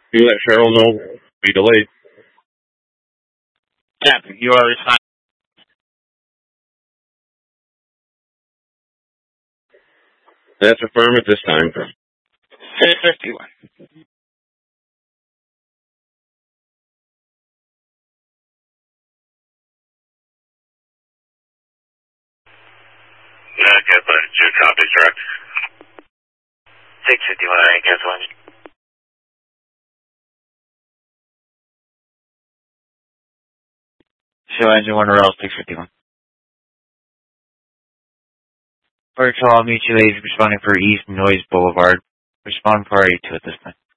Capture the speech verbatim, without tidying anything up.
You let Cheryl know. Be delayed. Captain, you are responding. That's affirm at this time. six fifty-one. Yeah, get the two copies, direct. six fifty-one, I guess one. Show engine one rail six fifty-one. Virtual, I'll meet you ladies responding for East Noise Boulevard. Respond priority to it this time.